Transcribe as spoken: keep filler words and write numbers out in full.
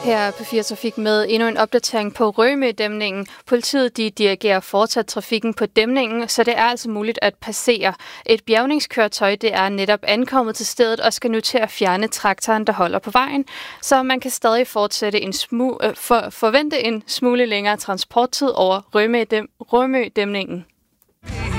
Her er P fire Trafik med endnu en opdatering på Rømø-dæmningen. Politiet de dirigerer fortsat trafikken på dæmningen, så det er altså muligt at passere. Et bjergningskøretøj det er netop ankommet til stedet og skal nu til at fjerne traktoren, der holder på vejen. Så man kan stadig fortsætte en smu- øh, for, forvente en smule længere transporttid over Rømø-dæmningen.